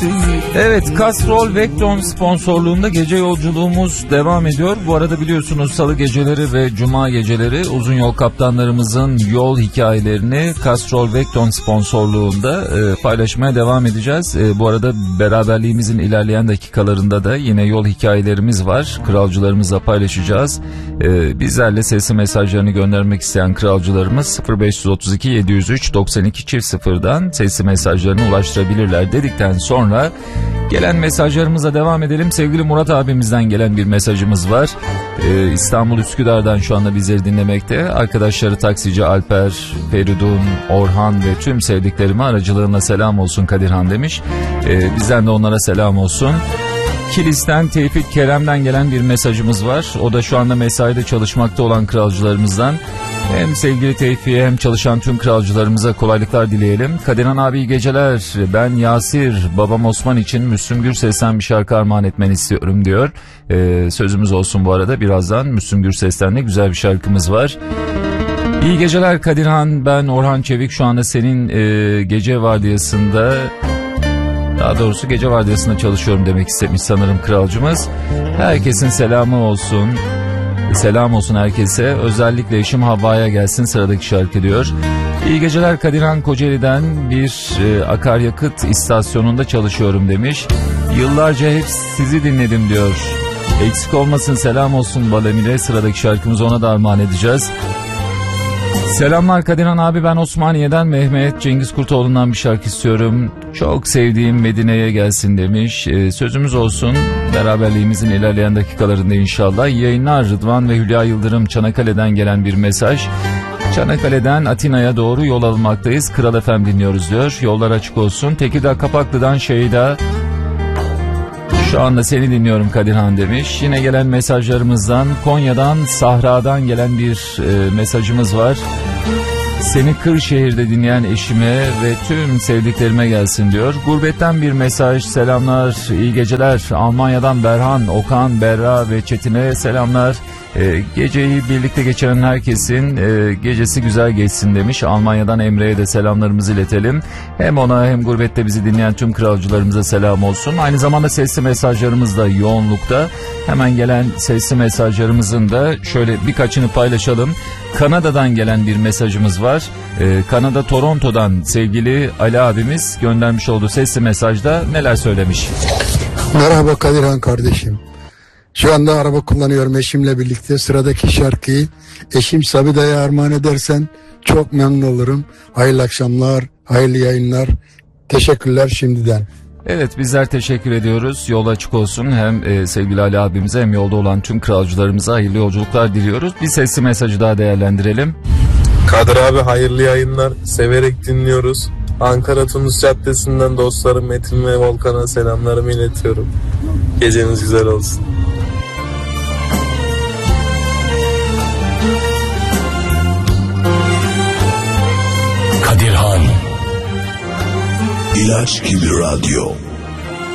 Evet, Castrol Vectron sponsorluğunda gece yolculuğumuz devam ediyor. Bu arada biliyorsunuz salı geceleri ve cuma geceleri uzun yol kaptanlarımızın yol hikayelerini Castrol Vectron sponsorluğunda paylaşmaya devam edeceğiz. Bu arada beraberliğimizin ilerleyen dakikalarında da yine yol hikayelerimiz var. Kralcılarımızla paylaşacağız. Bizlerle sesli mesajlarını göndermek isteyen kralcılarımız 0532 703 92 0'dan sesli mesajlarını ulaştırabilirler dedikten sonra gelen mesajlarımıza devam edelim. Sevgili Murat abimizden gelen bir mesajımız var. İstanbul Üsküdar'dan şu anda bizleri dinlemekte. Arkadaşları taksici Alper, Feridun, Orhan ve tüm sevdiklerime aracılığına selam olsun Kadirhan demiş. Bizden de onlara selam olsun. Kilis'ten Tevfik Kerem'den gelen bir mesajımız var. O da şu anda mesaide çalışmakta olan kralcılarımızdan. Hem sevgili Tevfik'e hem çalışan tüm kralcılarımıza kolaylıklar dileyelim. Kadirhan abi iyi geceler. Ben Yasir, babam Osman için Müslüm Gürses'ten bir şarkı armağan etmeni istiyorum diyor. Sözümüz olsun bu arada. Birazdan Müslüm Gürses'ten de güzel bir şarkımız var. İyi geceler Kadirhan. Ben Orhan Çevik, şu anda senin gece vardiyasında... Daha doğrusu gece vardiyasında çalışıyorum demek istemiş sanırım kralcımız. Herkesin selamı olsun. Selam olsun herkese. Özellikle eşim Havva'ya gelsin sıradaki şarkı diyor. İyi geceler Kadirhan, Kocaeli'den bir akaryakıt istasyonunda çalışıyorum demiş. Yıllarca hep sizi dinledim diyor. Eksik olmasın, selam olsun Balemire. Sıradaki şarkımızı ona da armağan edeceğiz. Selamlar Kadirhan abi, ben Osmaniye'den Mehmet, Cengiz Kurtoğlu'ndan bir şarkı istiyorum. Çok sevdiğim Medine'ye gelsin demiş. Sözümüz olsun, beraberliğimizin ilerleyen dakikalarında inşallah. İyi yayınlar. Rıdvan ve Hülya Yıldırım Çanakkale'den gelen bir mesaj. Çanakkale'den Atina'ya doğru yol almaktayız. Kral FM dinliyoruz diyor. Yollar açık olsun. Tekirdağ Kapaklı'dan Şeyda. Şu anda seni dinliyorum Kadirhan demiş. Yine gelen mesajlarımızdan Konya'dan Sahra'dan gelen bir mesajımız var. Seni Kırşehir'de dinleyen eşime ve tüm sevdiklerime gelsin diyor. Gurbetten bir mesaj, selamlar, iyi geceler. Almanya'dan Berhan, Okan, Berra ve Çetin'e selamlar. Geceyi birlikte geçiren herkesin gecesi güzel geçsin demiş. Almanya'dan Emre'ye de selamlarımızı iletelim. Hem ona hem gurbette bizi dinleyen tüm kralcılarımıza selam olsun. Aynı zamanda sesli mesajlarımız da yoğunlukta. Hemen gelen sesli mesajlarımızın da şöyle birkaçını paylaşalım. Kanada'dan gelen bir mesajımız var. Kanada Toronto'dan sevgili Ali abimiz göndermiş olduğu sesli mesajda neler söylemiş? Merhaba Kadirhan kardeşim. Şu anda araba kullanıyorum eşimle birlikte. Sıradaki şarkıyı eşim Sabida'ya armağan edersen çok memnun olurum. Hayırlı akşamlar, hayırlı yayınlar. Teşekkürler şimdiden. Evet, bizler teşekkür ediyoruz. Yol açık olsun. Hem sevgili Ali abimize hem yolda olan tüm kralcılarımıza hayırlı yolculuklar diliyoruz. Bir sesli mesajı daha değerlendirelim. Kadir abi hayırlı yayınlar. Severek dinliyoruz. Ankara Tunus Caddesi'nden dostlarım Metin ve Volkan'a selamlarımı iletiyorum. Geceniz güzel olsun. Kadirhan İlaç gibi radyo.